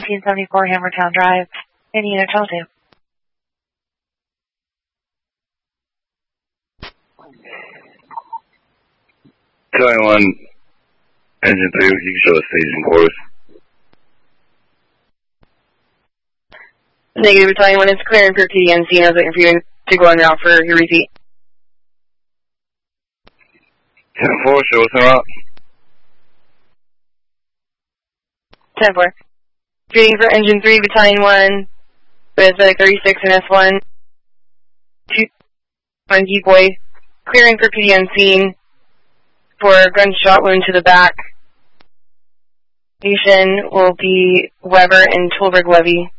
1974 Hammertown Drive. Any unit tells you. Battalion 1, Engine 3, you can show us staging course. Negative, Battalion 1, it's clear and for PDNC, and I was waiting for you to go on route for your repeat. 10-4, show us en route. 10-4. Reading for Engine 3, Battalion 1, with 36 and S1. 2 on decoy. Clearing for PDNC for gunshot wound to the back. Station will be Weber and Tulberg Levy.